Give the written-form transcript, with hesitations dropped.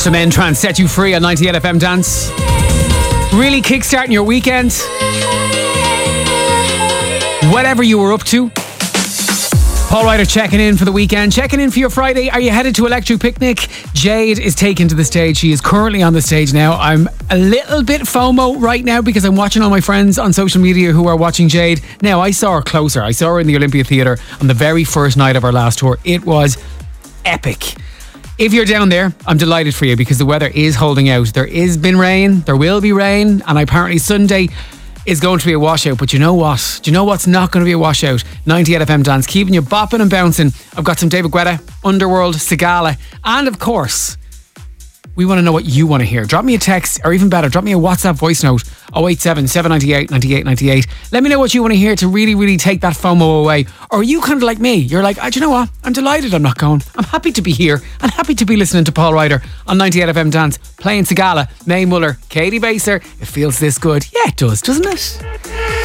Some N-Trance Set You Free on 98 FM Dance. Really kickstarting your weekend. Whatever you were up to. Paul Ryder checking in for the weekend, checking in for your Friday. Are you headed to Electric Picnic? Jade is taken to the stage. She is currently on the stage now. I'm a little bit FOMO right now because I'm watching all my friends on social media who are watching Jade. Now, I saw her closer. I saw her in the Olympia Theatre on the very first night of our last tour. It was epic. If you're down there, I'm delighted for you because the weather is holding out. There has been rain, there will be rain, and apparently Sunday is going to be a washout. But you know what? Do you know what's not going to be a washout? 98 FM Dance, keeping you bopping and bouncing. I've got some David Guetta, Underworld, Sigala, and of course, we want to know what you want to hear. Drop me a text, or even better, drop me a WhatsApp voice note, 087 798 98 98. Let me know what you want to hear to really, really take that FOMO away. Or are you kind of like me? You're like, do you know what? I'm delighted I'm not going. I'm happy to be here. I'm happy to be listening to Paul Ryder on 98 FM Dance, playing Sigala, Mae Muller, Katie Baser. It feels this good. Yeah, it does, doesn't it?